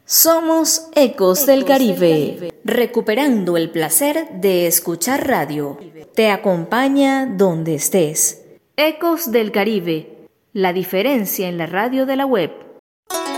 Somos Ecos del Caribe, recuperando el placer de escuchar radio. Te acompaña donde estés. Ecos del Caribe, la diferencia en la radio de la web.